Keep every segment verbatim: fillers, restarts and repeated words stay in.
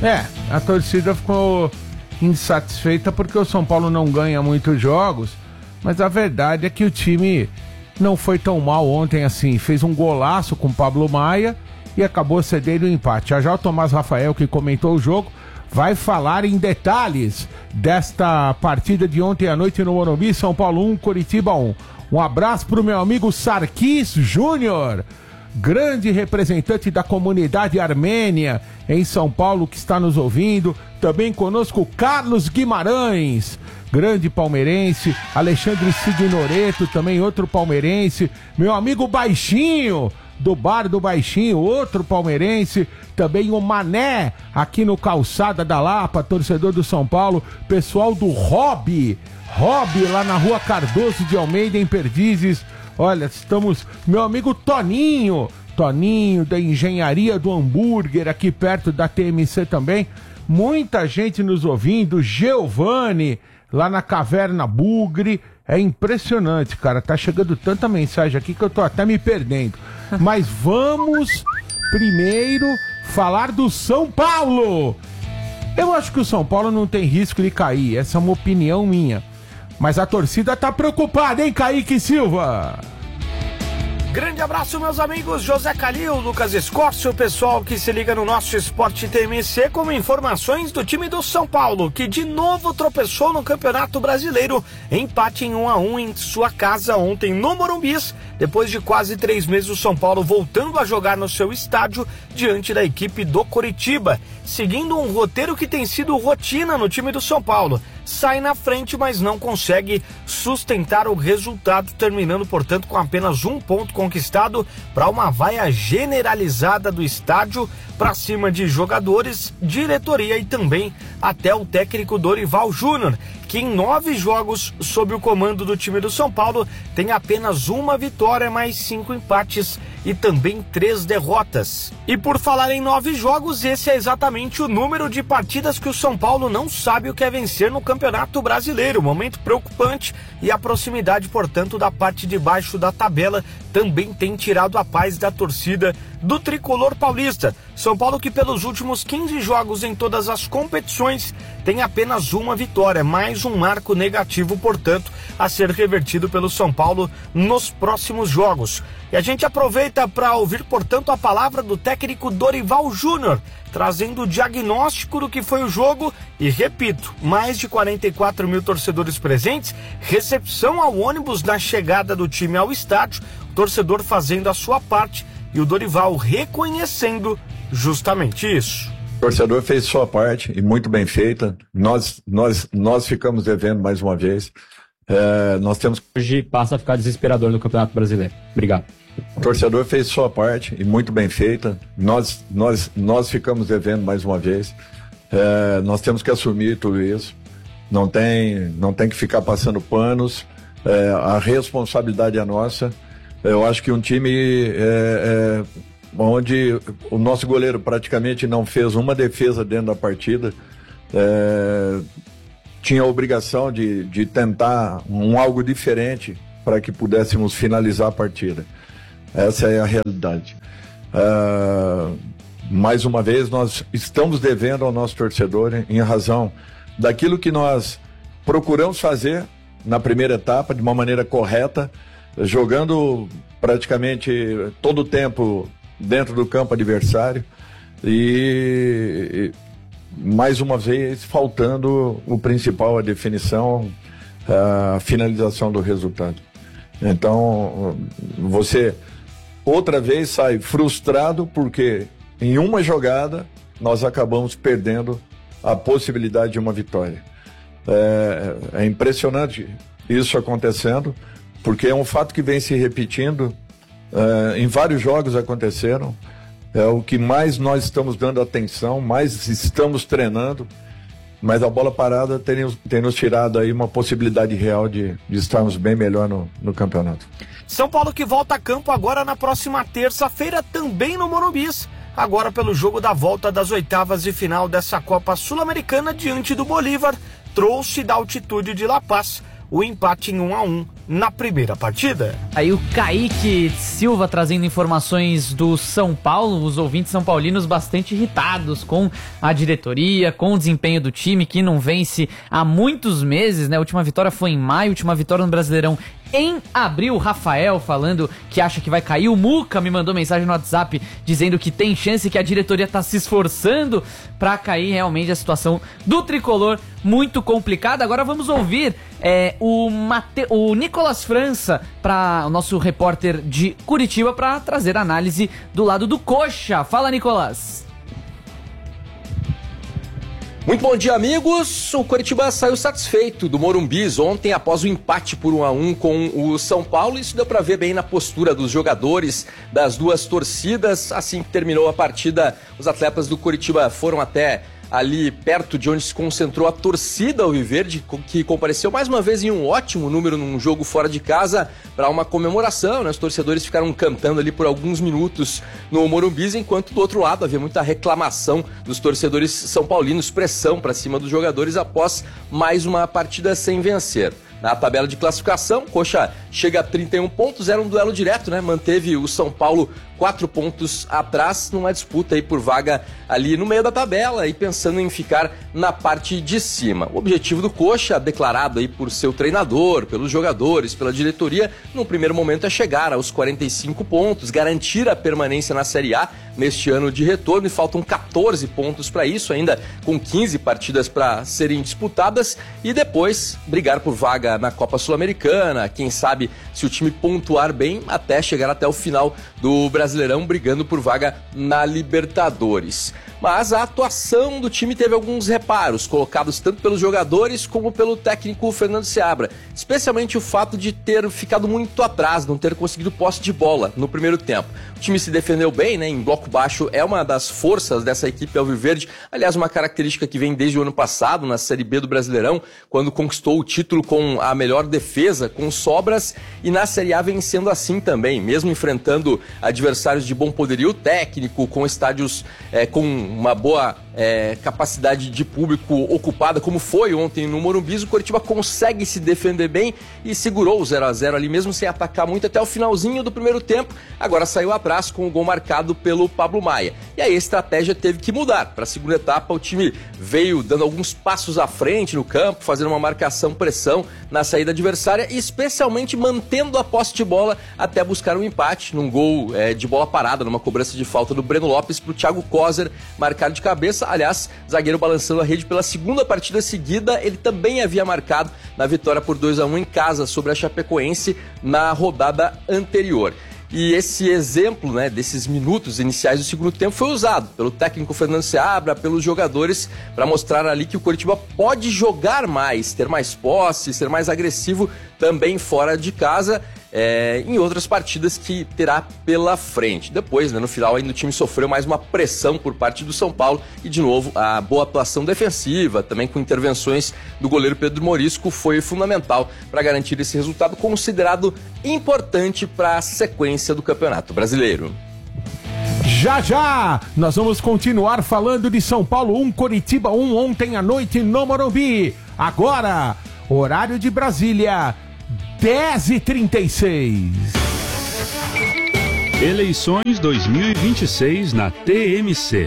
É, a torcida ficou insatisfeita porque o São Paulo não ganha muitos jogos, mas a verdade é que o time não foi tão mal ontem assim. Fez um golaço com o Pablo Maia e acabou cedendo o empate. Já já o Tomás Rafael, que comentou o jogo, vai falar em detalhes desta partida de ontem à noite no Morumbi. São Paulo um, Coritiba um. Um abraço pro meu amigo Sarkis Júnior, grande representante da comunidade armênia em São Paulo, que está nos ouvindo. Também conosco Carlos Guimarães, grande palmeirense. Alexandre Signoreto, também outro palmeirense. Meu amigo Baixinho, do Bar do Baixinho, outro palmeirense. Também o Mané, aqui no Calçada da Lapa, torcedor do São Paulo. Pessoal do Hobby, Hobby lá na Rua Cardoso de Almeida, em Perdizes. Olha, estamos... Meu amigo Toninho, Toninho da Engenharia do Hambúrguer, aqui perto da T M C também. Muita gente nos ouvindo. Giovanni, lá na Caverna Bugre. É impressionante, cara. Tá chegando tanta mensagem aqui que eu tô até me perdendo. Mas vamos primeiro falar do São Paulo. Eu acho que o São Paulo não tem risco de cair. Essa é uma opinião minha. Mas a torcida tá preocupada, hein, Kaique Silva? Grande abraço, meus amigos. José Calil, Lucas Escócio, o pessoal que se liga no nosso Esporte T M C, com informações do time do São Paulo, que de novo tropeçou no Campeonato Brasileiro, empate em um a um em sua casa ontem no Morumbis. Depois de quase três meses, o São Paulo voltando a jogar no seu estádio diante da equipe do Coritiba, seguindo um roteiro que tem sido rotina no time do São Paulo. Sai na frente, mas não consegue sustentar o resultado, terminando, portanto, com apenas um ponto conquistado para uma vaia generalizada do estádio para cima de jogadores, diretoria e também até o técnico Dorival Júnior, que em nove jogos sob o comando do time do São Paulo tem apenas uma vitória, mais cinco empates e também três derrotas. E por falar em nove jogos, esse é exatamente o número de partidas que o São Paulo não sabe o que é vencer no Campeonato Brasileiro. Momento preocupante, e a proximidade, portanto, da parte de baixo da tabela também tem tirado a paz da torcida do tricolor paulista. São Paulo, que pelos últimos quinze jogos em todas as competições tem apenas uma vitória, mais um marco negativo, portanto, a ser revertido pelo São Paulo nos próximos jogos. E a gente aproveita para ouvir, portanto, a palavra do técnico Dorival Júnior, trazendo o diagnóstico do que foi o jogo e, repito, mais de quarenta e quatro mil torcedores presentes, recepção ao ônibus na chegada do time ao estádio, o torcedor fazendo a sua parte e o Dorival reconhecendo justamente isso. O torcedor fez sua parte e muito bem feita. Nós, nós, nós ficamos devendo mais uma vez. É, nós temos... Hoje passa a ficar desesperador no Campeonato Brasileiro. Obrigado. O torcedor fez sua parte e muito bem feita. Nós, nós, nós ficamos devendo mais uma vez. É, nós temos que assumir tudo isso. Não tem, não tem que ficar passando panos. É, a responsabilidade é nossa. Eu acho que um time é, é, onde o nosso goleiro praticamente não fez uma defesa dentro da partida, é, tinha a obrigação de, de tentar um algo diferente para que pudéssemos finalizar a partida. Essa é a realidade. Uh, mais uma vez, nós estamos devendo ao nosso torcedor em razão daquilo que nós procuramos fazer na primeira etapa, de uma maneira correta, jogando praticamente todo o tempo dentro do campo adversário e, e mais uma vez faltando o principal, a definição, a finalização do resultado. Então, você outra vez sai frustrado porque em uma jogada nós acabamos perdendo a possibilidade de uma vitória. É, é impressionante isso acontecendo, porque é um fato que vem se repetindo, é, em vários jogos aconteceram, é o que mais nós estamos dando atenção, mais estamos treinando, mas a bola parada tem, tem nos tirado aí uma possibilidade real de, de estarmos bem melhor no, no campeonato. São Paulo que volta a campo agora na próxima terça-feira, também no Morumbis, agora pelo jogo da volta das oitavas de final dessa Copa Sul-Americana diante do Bolívar, trouxe da altitude de La Paz o empate em um a um na primeira partida. Aí o Kaique Silva trazendo informações do São Paulo, os ouvintes são paulinos bastante irritados com a diretoria, com o desempenho do time que não vence há muitos meses, né? A última vitória foi em maio, a última vitória no Brasileirão em abril. Rafael falando que acha que vai cair. O Muca me mandou mensagem no WhatsApp dizendo que tem chance, que a diretoria tá se esforçando pra cair. Realmente a situação do tricolor muito complicada. Agora vamos ouvir é, o, Mate... o Nicolas França, para o nosso repórter de Curitiba, para trazer análise do lado do Coxa. Fala, Nicolas. Muito bom dia, amigos. O Coritiba saiu satisfeito do Morumbis ontem após o empate por um a um com o São Paulo. Isso deu para ver bem na postura dos jogadores das duas torcidas. Assim que terminou a partida, os atletas do Coritiba foram até ali perto de onde se concentrou a torcida alviverde, que compareceu mais uma vez em um ótimo número num jogo fora de casa para uma comemoração, né? Os torcedores ficaram cantando ali por alguns minutos no Morumbi, enquanto do outro lado havia muita reclamação dos torcedores são paulinos, pressão para cima dos jogadores após mais uma partida sem vencer. Na tabela de classificação, Coxa chega a trinta e um pontos, era um duelo direto, né? Manteve o São Paulo quatro pontos atrás, numa disputa aí por vaga ali no meio da tabela e pensando em ficar na parte de cima. O objetivo do Coxa, declarado aí por seu treinador, pelos jogadores, pela diretoria, no primeiro momento é chegar aos quarenta e cinco pontos, garantir a permanência na Série A neste ano de retorno, e faltam quatorze pontos para isso, ainda com quinze partidas para serem disputadas, e depois brigar por vaga na Copa Sul-Americana, quem sabe se o time pontuar bem, até chegar até o final do Brasileirão, brigando por vaga na Libertadores. Mas a atuação do time teve alguns reparos, colocados tanto pelos jogadores como pelo técnico Fernando Seabra, especialmente o fato de ter ficado muito atrás, não ter conseguido posse de bola no primeiro tempo. O time se defendeu bem, né? Em bloco baixo é uma das forças dessa equipe alviverde, aliás, uma característica que vem desde o ano passado, na Série B do Brasileirão, quando conquistou o título com a melhor defesa, com sobras, e na Série A vem sendo assim também, mesmo enfrentando adversários de bom poderio técnico, com estádios é, com uma boa é, capacidade de público ocupada, como foi ontem no Morumbi. O Coritiba consegue se defender bem e segurou o zero a zero ali, mesmo sem atacar muito, até o finalzinho do primeiro tempo. Agora saiu atrás com o gol marcado pelo Pablo Maia. E aí a estratégia teve que mudar. Para a segunda etapa, o time veio dando alguns passos à frente no campo, fazendo uma marcação-pressão na saída adversária, e especialmente mantendo a posse de bola até buscar um empate num gol é, de bola parada, numa cobrança de falta do Breno Lopes para o Thiago Kozer, marcado de cabeça. Aliás, zagueiro balançando a rede pela segunda partida seguida. Ele também havia marcado na vitória por dois a um em casa sobre a Chapecoense na rodada anterior. E esse exemplo, né, desses minutos iniciais do segundo tempo foi usado pelo técnico Fernando Seabra, pelos jogadores, para mostrar ali que o Coritiba pode jogar mais, ter mais posse, ser mais agressivo também fora de casa, é, em outras partidas que terá pela frente. Depois, né, no final, ainda o time sofreu mais uma pressão por parte do São Paulo, e de novo a boa atuação defensiva, também com intervenções do goleiro Pedro Morisco, foi fundamental para garantir esse resultado, considerado importante para a sequência do Campeonato Brasileiro. Já já, nós vamos continuar falando de São Paulo um, Coritiba um, ontem à noite no Morumbi. Agora, horário de Brasília, dez e trinta e seis. Eleições dois mil e vinte e seis na T M C.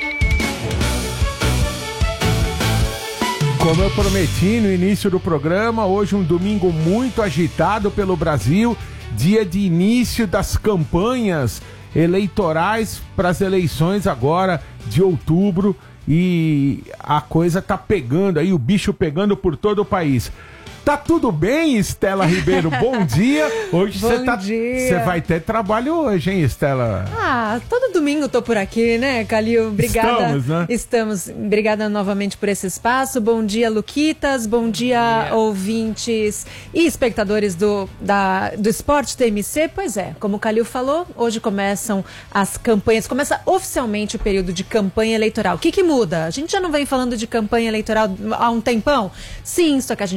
Como eu prometi no início do programa, hoje um domingo muito agitado pelo Brasil, dia de início das campanhas eleitorais para as eleições agora de outubro, e a coisa tá pegando aí, o bicho pegando por todo o país. Tá tudo bem, Estela Ribeiro? Bom dia. Hoje você tá, você vai ter trabalho hoje, hein, Estela? Ah, todo domingo eu tô por aqui, né, Calil? Obrigada. Estamos, né? Estamos. Obrigada novamente por esse espaço. Bom dia, Luquitas. Bom dia, yeah. ouvintes e espectadores do, da, do Esporte T M C. Pois é, como o Calil falou, hoje começam as campanhas, começa oficialmente o período de campanha eleitoral. O que que muda? A gente já não vem falando de campanha eleitoral há um tempão? Sim, só que a gente tava falando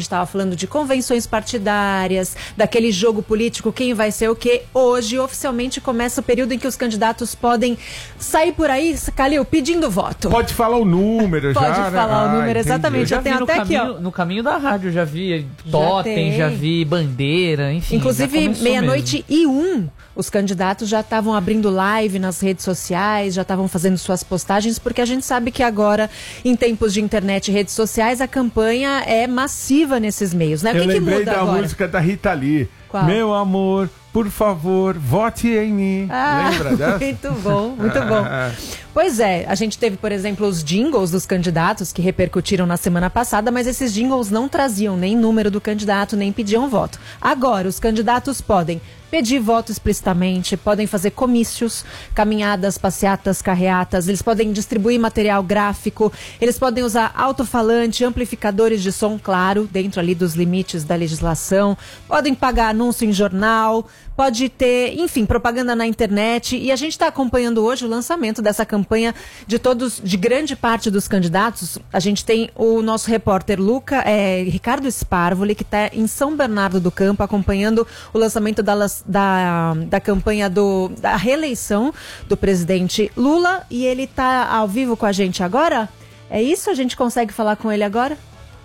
falando de convenções partidárias, daquele jogo político, quem vai ser o quê. Hoje, oficialmente, começa o período em que os candidatos podem sair por aí, Calil, pedindo voto. Pode falar o número Pode já, Pode falar né? o número, ah, exatamente. Já, já tem até caminho, aqui, ó. No caminho da rádio, já vi totem, já, já vi bandeira, enfim. Inclusive, meia-noite e um, os candidatos já estavam abrindo live nas redes sociais, já estavam fazendo suas postagens, porque a gente sabe que agora, em tempos de internet e redes sociais, a campanha é massiva nesses meios, né? O Eu que, que lembrei muda da agora? música da Rita Lee. Qual? Meu amor, por favor, vote em mim. Ah, lembra dessa? Muito bom, muito bom. Pois é, a gente teve, por exemplo, os jingles dos candidatos que repercutiram na semana passada, mas esses jingles não traziam nem número do candidato, nem pediam voto. Agora, os candidatos podem pedir voto explicitamente, podem fazer comícios, caminhadas, passeatas, carreatas, eles podem distribuir material gráfico, eles podem usar alto-falante, amplificadores de som, claro, dentro ali dos limites da legislação, podem pagar anúncio em jornal, pode ter, enfim, propaganda na internet, e a gente está acompanhando hoje o lançamento dessa campanha de todos, de grande parte dos candidatos. A gente tem o nosso repórter Luca, é, Ricardo Sparvoli, que está em São Bernardo do Campo, acompanhando o lançamento da, da, da campanha do, da reeleição do presidente Lula, e ele está ao vivo com a gente agora? É isso? A gente consegue falar com ele agora?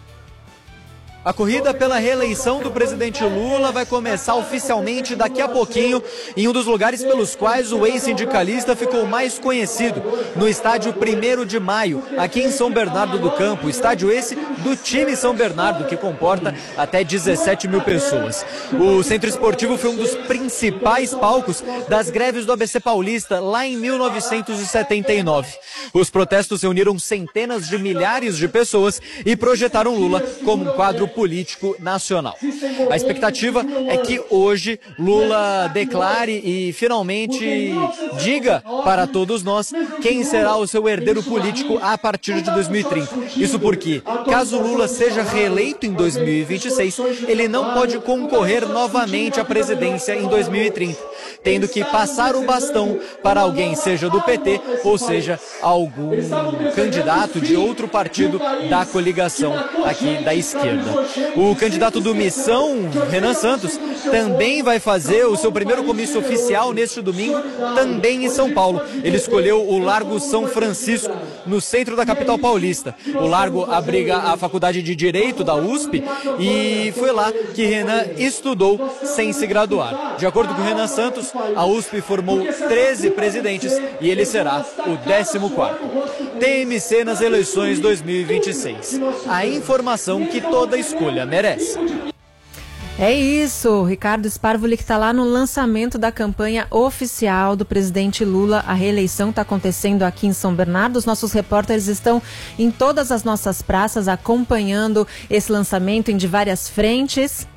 A corrida pela reeleição do presidente Lula vai começar oficialmente daqui a pouquinho em um dos lugares pelos quais o ex-sindicalista ficou mais conhecido, no estádio primeiro de maio, aqui em São Bernardo do Campo. Estádio esse do time São Bernardo, que comporta até dezessete mil pessoas. O centro esportivo foi um dos principais palcos das greves do A B C Paulista lá em mil novecentos e setenta e nove. Os protestos reuniram centenas de milhares de pessoas e projetaram Lula como um quadro político nacional. A expectativa é que hoje Lula declare e finalmente diga para todos nós quem será o seu herdeiro político a partir de dois mil e trinta. Isso porque, caso Lula seja reeleito em dois mil e vinte e seis, ele não pode concorrer novamente à presidência em dois mil e trinta, tendo que passar o bastão para alguém, seja do P T ou seja algum candidato de outro partido da coligação aqui da esquerda. O candidato do Missão, Renan Santos, também vai fazer o seu primeiro comício oficial neste domingo, também em São Paulo. Ele escolheu o Largo São Francisco, no centro da capital paulista. O Largo abriga a Faculdade de Direito da U S P e foi lá que Renan estudou sem se graduar. De acordo com Renan Santos, a U S P formou treze presidentes e ele será o décimo quarto. T M C nas eleições dois mil e vinte e seis. A informação que toda escolha merece. É isso, Ricardo Sparvoli, que está lá no lançamento da campanha oficial do presidente Lula. A reeleição está acontecendo aqui em São Bernardo. Os nossos repórteres estão em todas as nossas praças acompanhando esse lançamento em de várias frentes.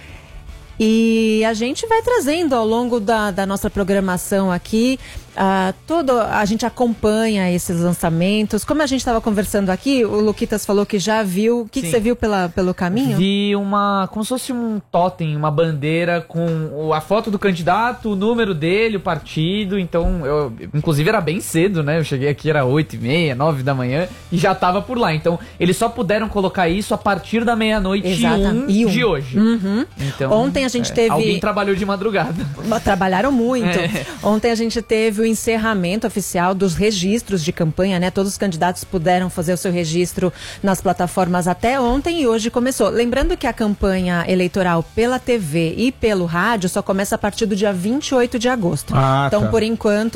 E a gente vai trazendo ao longo da, da nossa programação aqui, uh, todo, a gente acompanha esses lançamentos. Como a gente estava conversando aqui, o Luquitas falou que já viu. O que, que você viu pela, pelo caminho? Vi uma, como se fosse um totem, uma bandeira com a foto do candidato, o número dele, o partido. Então, eu, inclusive era bem cedo, né? Eu cheguei aqui, era oito e meia, nove da manhã e já estava por lá. Então, eles só puderam colocar isso a partir da meia-noite e um, e um de hoje. Uhum. Então, ontem a gente é, teve... Alguém trabalhou de madrugada. Trabalharam muito. É. Ontem a gente teve o encerramento oficial dos registros de campanha, né? Todos os candidatos puderam fazer o seu registro nas plataformas até ontem e hoje começou. Lembrando que a campanha eleitoral pela T V e pelo rádio só começa a partir do dia vinte e oito de agosto. Ah, então, tá. por enquanto,